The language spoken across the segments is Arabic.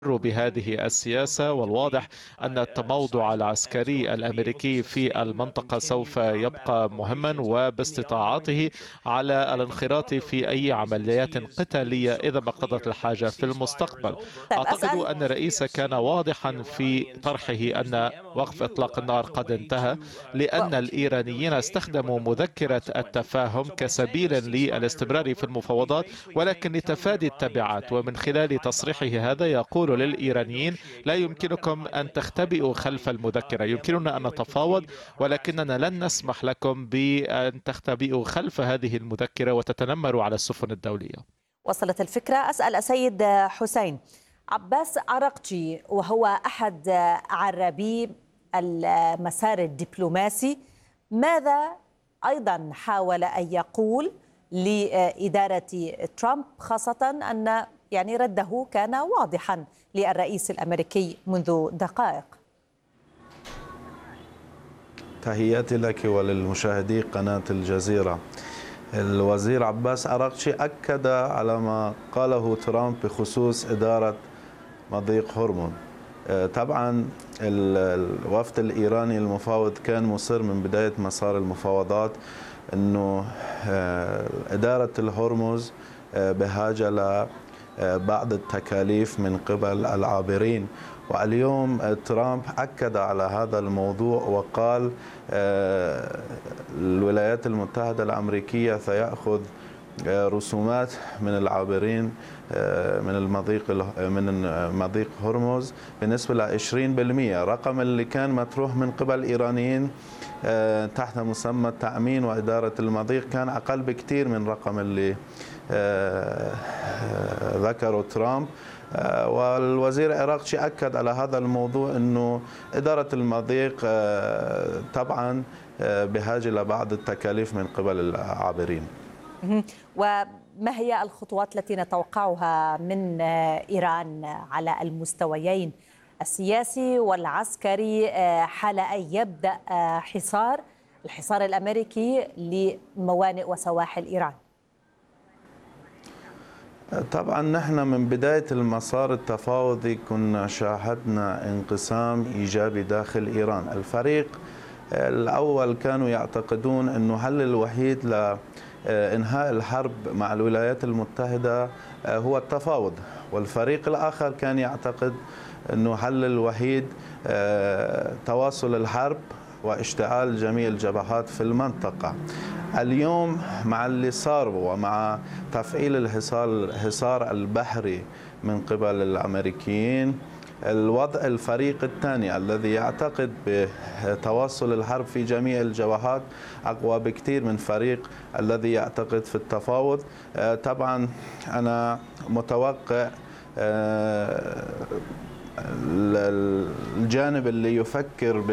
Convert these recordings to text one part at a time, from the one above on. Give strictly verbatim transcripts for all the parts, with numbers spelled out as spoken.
بهذه السياسة، والواضح أن التموضع العسكري الأمريكي في المنطقة سوف يبقى مهما، وباستطاعته على الانخراط في أي عمليات قتالية إذا ما اقتضت الحاجة في المستقبل. طيب أعتقد أسأل. أن الرئيس كان واضحا في طرحه أن وقف إطلاق النار قد انتهى، لأن الإيرانيين استخدموا مذكرة التفاهم كسبيل للاستمرار في المفاوضات، ولكن لتفادي التبعات. ومن خلال تصريحه هذا يقول للإيرانيين: لا يمكنكم أن تختبئوا خلف المذكرة، يمكننا أن نتفاوض، ولكننا لن نسمح لكم بأن تختبئوا خلف هذه المذكرة وتتنمروا على السفن الدولية. وصلت الفكرة. أسأل السيد حسين. عباس عراقجي وهو أحد عرابي المسار الدبلوماسي، ماذا أيضا حاول أن يقول لإدارة ترامب، خاصة أن يعني رده كان واضحا للرئيس الأمريكي منذ دقائق؟ تحياتي لك وللمشاهدي قناة الجزيرة. الوزير عباس عراقجي أكد على ما قاله ترامب بخصوص إدارة مضيق هرمز. طبعا الوفد الإيراني المفاوض كان مصر من بداية مسار المفاوضات أنه إدارة الهرمز بحاجة لبعض التكاليف من قبل العابرين، واليوم ترامب أكد على هذا الموضوع وقال الولايات المتحدة الأمريكية سيأخذ رسومات من العابرين من المضيق من مضيق هرمز بنسبة ل عشرين بالمئة. الرقم اللي كان مطروح من قبل الإيرانيين تحت مسمى التأمين وإدارة المضيق كان أقل بكثير من الرقم اللي ذكره ترامب. والوزير عراقجي أكد على هذا الموضوع أنه إدارة المضيق طبعا بحاجة لبعض التكاليف من قبل العابرين. وما هي الخطوات التي نتوقعها من إيران على المستويين السياسي والعسكري حال أن يبدأ حصار الحصار الأمريكي لموانئ وسواحل إيران؟ طبعا نحن من بداية المسار التفاوضي كنا شاهدنا انقسام إيجابي داخل إيران. الفريق الأول كانوا يعتقدون أنه الحل الوحيد لإنهاء الحرب مع الولايات المتحدة هو التفاوض، والفريق الآخر كان يعتقد أنه الحل الوحيد تواصل الحرب واشتعال جميع الجبهات في المنطقة. اليوم مع اللي صار ومع تفعيل الحصار الحصار البحري من قبل الأمريكيين، الوضع الفريق الثاني الذي يعتقد بتواصل الحرب في جميع الجبهات أقوى بكثير من فريق الذي يعتقد في التفاوض. طبعا أنا متوقع الجانب اللي يفكر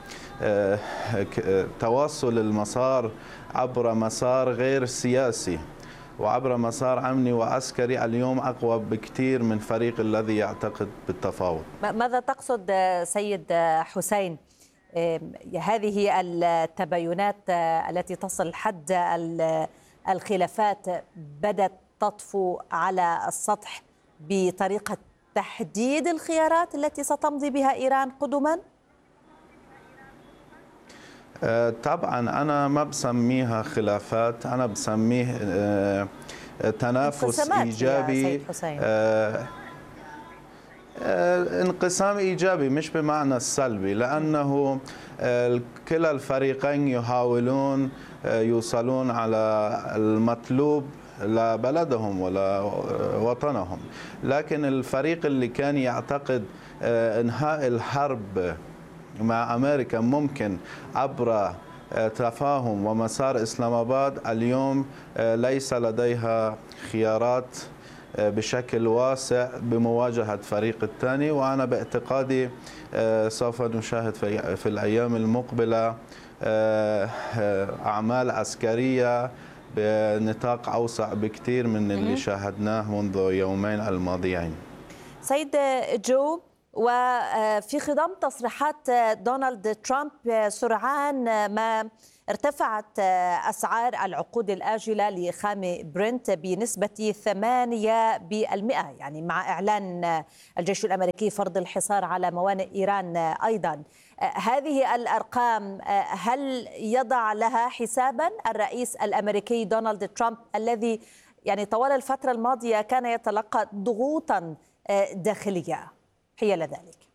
بتواصل المسار عبر مسار غير سياسي وعبر مسار أمني وعسكري اليوم أقوى بكثير من فريق الذي يعتقد بالتفاوض. ماذا تقصد سيد حسين؟ هذه التباينات التي تصل حد الخلافات بدأت تطفو على السطح بطريقة تحديد الخيارات التي ستمضي بها إيران قدما؟ طبعا أنا ما بسميها خلافات، أنا بسميه تنافس إيجابي. انقسام إيجابي مش بمعنى السلبي، لأنه كلا الفريقين يحاولون يوصلون على المطلوب لبلدهم ولا وطنهم، لكن الفريق اللي كان يعتقد انهاء الحرب مع أمريكا ممكن عبر تفاهم ومسار إسلام آباد اليوم ليس لديها خيارات بشكل واسع بمواجهة فريق الثاني. وأنا باعتقادي سوف نشاهد في الأيام المقبلة أعمال عسكرية بنطاق أوسع بكثير من اللي شاهدناه منذ يومين الماضيين. سيد جو، وفي خضم تصريحات دونالد ترامب سرعان ما ارتفعت أسعار العقود الآجلة لخام برنت بنسبة ثمانية بالمئة، يعني مع إعلان الجيش الأمريكي فرض الحصار على موانئ إيران أيضا. هذه الأرقام هل يضع لها حسابا الرئيس الأمريكي دونالد ترامب الذي يعني طوال الفترة الماضية كان يتلقى ضغوطا داخلية حيال ذلك؟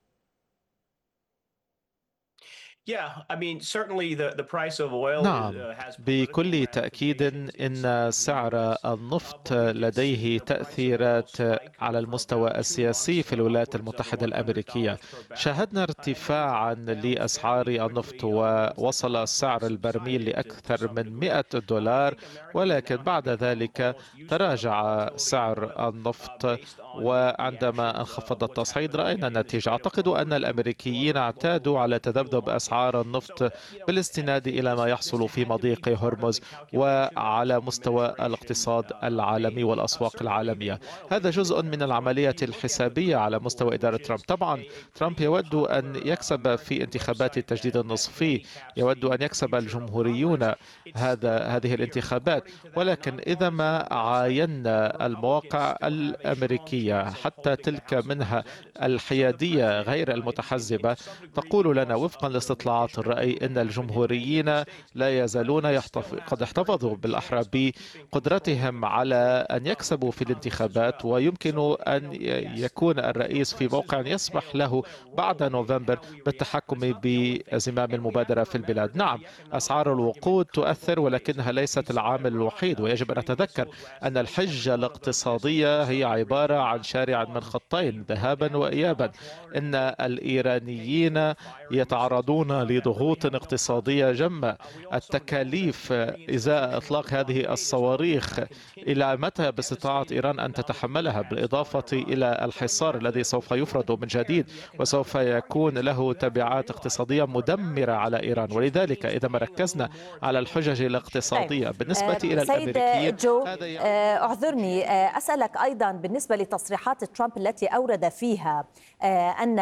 نعم، بكل تأكيد إن سعر النفط لديه تأثيرات على المستوى السياسي في الولايات المتحدة الأمريكية. شاهدنا ارتفاعا لأسعار النفط ووصل سعر البرميل لأكثر من مئة دولار، ولكن بعد ذلك تراجع سعر النفط، وعندما انخفض التصعيد رأينا النتيجة. أعتقد أن الأمريكيين اعتادوا على تذبذب أسعار النفط بالاستناد إلى ما يحصل في مضيق هرمز وعلى مستوى الاقتصاد العالمي والأسواق العالمية. هذا جزء من العملية الحسابية على مستوى إدارة ترامب. طبعا ترامب يود أن يكسب في انتخابات التجديد النصفي، يود أن يكسب الجمهوريون هذا هذه الانتخابات، ولكن إذا ما عاينا المواقع الأمريكية حتى تلك منها الحيادية غير المتحزبة تقول لنا وفقا لاستطلاعات الرأي إن الجمهوريين لا يزالون يحتفظ قد احتفظوا بالأحرى بقدرتهم على أن يكسبوا في الانتخابات، ويمكن أن يكون الرئيس في موقع يسمح له بعد نوفمبر بالتحكم بزمام المبادرة في البلاد. نعم، أسعار الوقود تؤثر، ولكنها ليست العامل الوحيد، ويجب أن نتذكر أن الحجة الاقتصادية هي عبارة عن شارع من خطين ذهابا وإيابا. إن الإيرانيين يتعرضون لضغوط اقتصادية جمة. التكاليف إزاء إطلاق هذه الصواريخ إلى متى باستطاعة إيران أن تتحملها، بالإضافة إلى الحصار الذي سوف يفرض من جديد وسوف يكون له تبعات اقتصادية مدمرة على إيران. ولذلك إذا ما ركزنا على الحجج الاقتصادية بالنسبة إلى الأمريكيين، جو أعذرني أسألك أيضا بالنسبة لتصريحات ترامب التي أورد فيها أن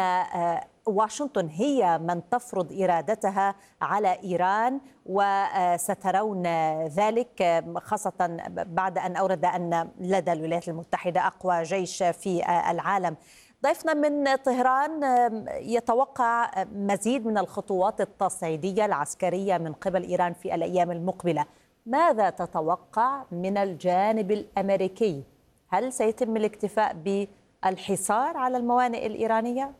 واشنطن هي من تفرض إرادتها على إيران، وسترون ذلك خاصة بعد أن أورد أن لدى الولايات المتحدة أقوى جيش في العالم. ضيفنا من طهران يتوقع مزيد من الخطوات التصعيدية العسكرية من قبل إيران في الأيام المقبلة. ماذا تتوقع من الجانب الأمريكي؟ هل سيتم الاكتفاء بالحصار على الموانئ الإيرانية؟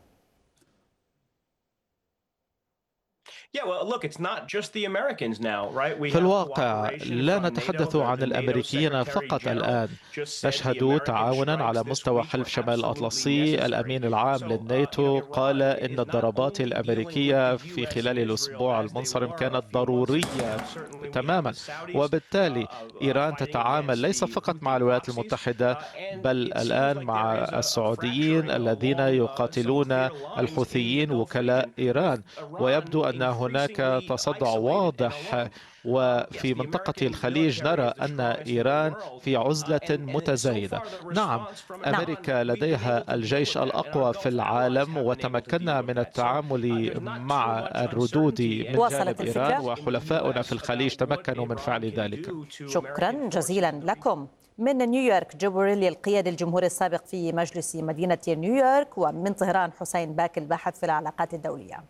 في الواقع لا نتحدث عن الأمريكيين فقط الآن. نشهد تعاونا على مستوى حلف شمال الأطلسي. الأمين العام للناتو قال إن الضربات الأمريكية في خلال الأسبوع المنصرم كانت ضرورية تماما، وبالتالي إيران تتعامل ليس فقط مع الولايات المتحدة بل الآن مع السعوديين الذين يقاتلون الحوثيين وكلاء إيران. ويبدو أن هناك تصدع واضح، وفي منطقة الخليج نرى أن إيران في عزلة متزايدة. نعم، أمريكا لديها الجيش الأقوى في العالم، وتمكنا من التعامل مع الردود من جانب إيران، وحلفاؤنا في الخليج تمكنوا من فعل ذلك. شكرا جزيلا لكم. من نيويورك جو بوريلي القيادي الجمهوري السابق في مجلس مدينة نيويورك، ومن طهران حسين باك الباحث في العلاقات الدولية.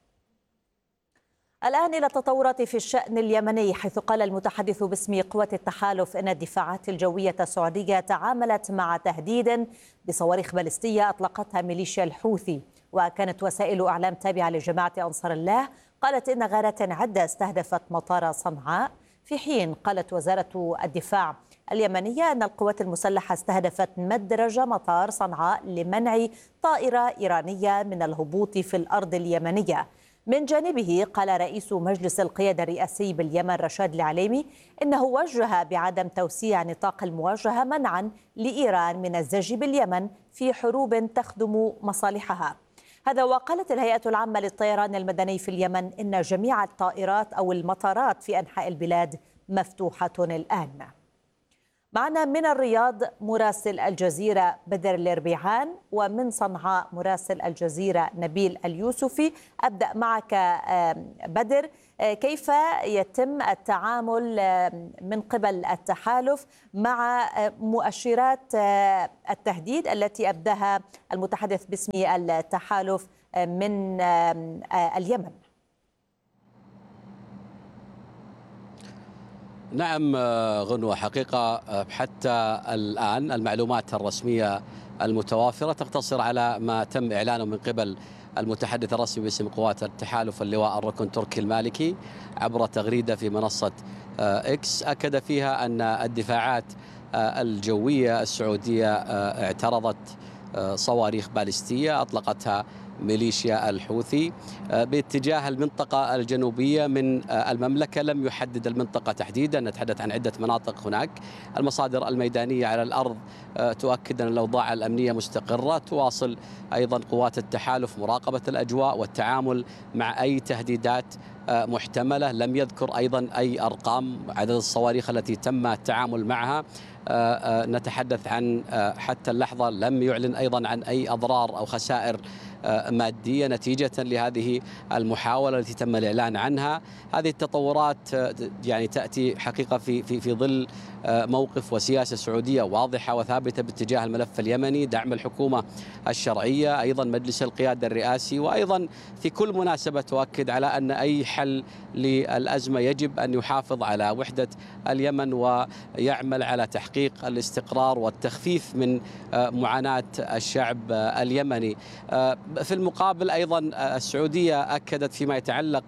الآن إلى التطورات في الشأن اليمني، حيث قال المتحدث باسم قوة التحالف إن الدفاعات الجوية السعودية تعاملت مع تهديد بصواريخ باليستية أطلقتها ميليشيا الحوثي. وكانت وسائل أعلام تابعة لجماعة أنصار الله قالت إن غارات عدة استهدفت مطار صنعاء، في حين قالت وزارة الدفاع اليمنية أن القوات المسلحة استهدفت مدرج مطار صنعاء لمنع طائرة إيرانية من الهبوط في الأرض اليمنية. من جانبه قال رئيس مجلس القيادة الرئاسي باليمن رشاد العليمي إنه وجه بعدم توسيع نطاق المواجهة منعا لإيران من الزج باليمن في حروب تخدم مصالحها. هذا وقالت الهيئة العامة للطيران المدني في اليمن إن جميع الطائرات أو المطارات في أنحاء البلاد مفتوحة الآن. معنا من الرياض مراسل الجزيرة بدر الربيعان، ومن صنعاء مراسل الجزيرة نبيل اليوسفي. أبدأ معك بدر، كيف يتم التعامل من قبل التحالف مع مؤشرات التهديد التي أبداها المتحدث باسم التحالف من اليمن؟ نعم غنوة، حقيقة حتى الآن المعلومات الرسمية المتوافرة تقتصر على ما تم إعلانه من قبل المتحدث الرسمي باسم قوات التحالف اللواء الركن تركي المالكي عبر تغريدة في منصة إكس، أكد فيها أن الدفاعات الجوية السعودية اعترضت صواريخ باليستية أطلقتها ميليشيا الحوثي باتجاه المنطقة الجنوبية من المملكة. لم يحدد المنطقة تحديدا، نتحدث عن عدة مناطق هناك. المصادر الميدانية على الأرض تؤكد أن الأوضاع الأمنية مستقرة. تواصل أيضا قوات التحالف مراقبة الأجواء والتعامل مع أي تهديدات محتملة. لم يذكر أيضا أي أرقام عدد الصواريخ التي تم التعامل معها. نتحدث عن حتى اللحظة لم يعلن أيضا عن أي أضرار أو خسائر مادية نتيجة لهذه المحاولة التي تم الإعلان عنها. هذه التطورات يعني تأتي حقيقة في في في ظل موقف وسياسة سعودية واضحة وثابتة باتجاه الملف اليمني، دعم الحكومة الشرعية، أيضا مجلس القيادة الرئاسي، وأيضا في كل مناسبة تؤكد على أن أي حل للأزمة يجب أن يحافظ على وحدة اليمن ويعمل على تحقيق الاستقرار والتخفيف من معاناة الشعب اليمني. في المقابل أيضا السعودية أكدت فيما يتعلق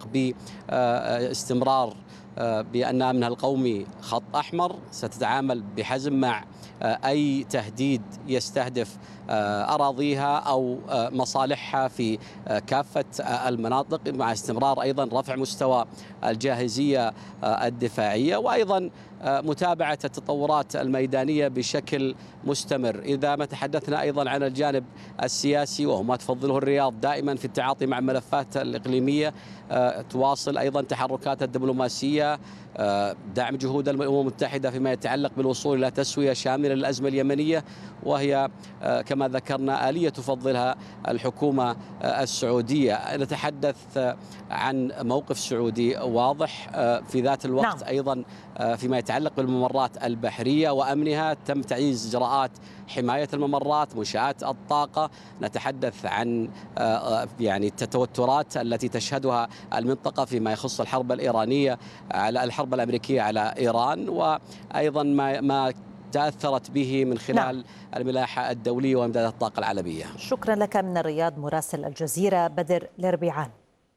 باستمرار بأن أمنها القومي خط أحمر، ستتعامل بحزم مع أي تهديد يستهدف أراضيها أو مصالحها في كافة المناطق، مع استمرار أيضا رفع مستوى الجاهزية الدفاعية، وأيضا متابعة التطورات الميدانية بشكل مستمر. إذا ما تحدثنا أيضا عن الجانب السياسي وهو ما تفضله الرياض دائما في التعاطي مع الملفات الإقليمية، تواصل أيضا تحركات الدبلوماسية، دعم جهود الأمم المتحدة فيما يتعلق بالوصول إلى تسوية شاملة للأزمة اليمنية، وهي كما ذكرنا آلية تفضلها الحكومة السعودية. نتحدث عن موقف سعودي واضح في ذات الوقت. نعم. أيضا فيما يتعلق بالممرات البحرية وأمنها تم تعزيز إجراءات حماية الممرات، منشآت الطاقة. نتحدث عن يعني التوترات التي تشهدها المنطقة فيما يخص الحرب الإيرانية على الحرب الأمريكية على إيران، وأيضا ما ما تأثرت به من خلال نعم. الملاحة الدولية وإمدادات الطاقة العالمية. شكرا لك من الرياض مراسل الجزيرة بدر الربيعان.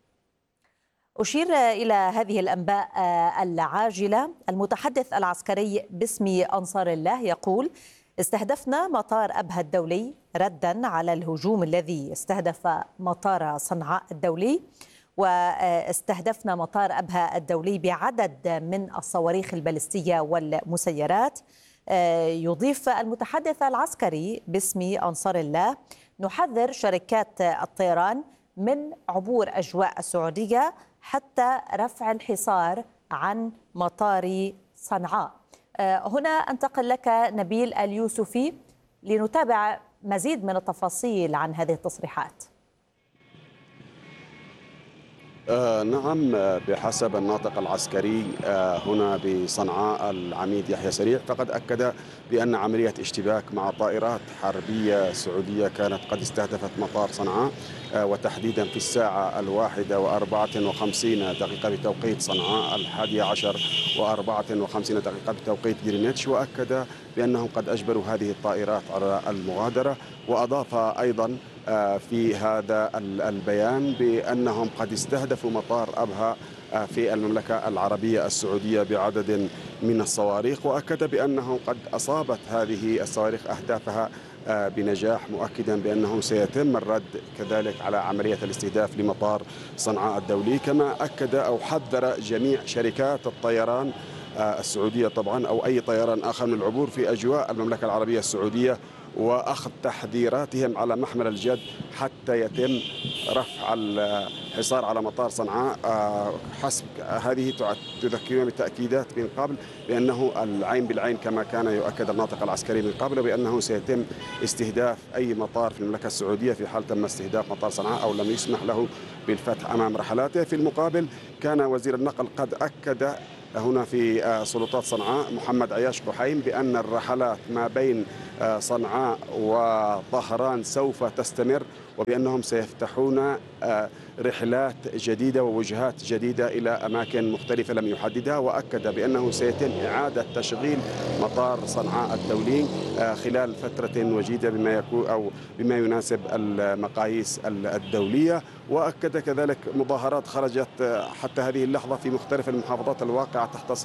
أشير إلى هذه الأنباء العاجلة. المتحدث العسكري باسم أنصار الله يقول: استهدفنا مطار أبها الدولي ردا على الهجوم الذي استهدف مطار صنعاء الدولي، واستهدفنا مطار أبها الدولي بعدد من الصواريخ البالستية والمسيرات. يضيف المتحدث العسكري باسم أنصار الله: نحذر شركات الطيران من عبور أجواء السعودية حتى رفع الحصار عن مطار صنعاء. هنا أنتقل لك نبيل اليوسفي لنتابع مزيد من التفاصيل عن هذه التصريحات. آه نعم، بحسب الناطق العسكري آه هنا بصنعاء العميد يحيى سريع، فقد أكد بأن عملية اشتباك مع طائرات حربية سعودية كانت قد استهدفت مطار صنعاء، آه وتحديدا في الساعة الواحدة وأربعة وخمسين دقيقة بتوقيت صنعاء، الحادية عشر وأربعة وخمسين دقيقة بتوقيت جرينتش، وأكد بأنهم قد أجبروا هذه الطائرات على المغادرة. وأضاف أيضا في هذا البيان بأنهم قد استهدفوا مطار أبها في المملكة العربية السعودية بعدد من الصواريخ، وأكد بأنه قد أصابت هذه الصواريخ أهدافها بنجاح، مؤكدا بأنه سيتم الرد كذلك على عملية الاستهداف لمطار صنعاء الدولي. كما أكد أو حذر جميع شركات الطيران السعودية طبعا أو أي طيران آخر من العبور في أجواء المملكة العربية السعودية وأخذ تحذيراتهم على محمل الجد حتى يتم رفع الحصار على مطار صنعاء. حسب هذه تذكرنا بالتأكيدات من قبل بأنه العين بالعين كما كان يؤكد الناطق العسكري من قبل، بأنه سيتم استهداف أي مطار في المملكة السعودية في حال تم استهداف مطار صنعاء أو لم يسمح له بالفتح أمام رحلاته. في المقابل كان وزير النقل قد أكد هنا في سلطات صنعاء محمد عياش قحيم بأن الرحلات ما بين صنعاء وطهران سوف تستمر، وبأنهم سيفتحون رحلات جديدة ووجهات جديدة إلى أماكن مختلفة لم يحددها. وأكد بأنه سيتم إعادة تشغيل مطار صنعاء الدولي خلال فترة وجيزة بما يكون أو بما يناسب المقاييس الدولية. وأكد كذلك مظاهرات خرجت حتى هذه اللحظة في مختلف المحافظات الواقعة تحت